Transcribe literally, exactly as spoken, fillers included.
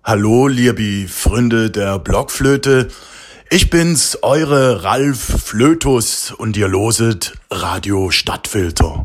Hallo, liebe Freunde der Blockflöte. Ich bin's, eure Ralf Flötus und ihr loset Radio Stadtfilter.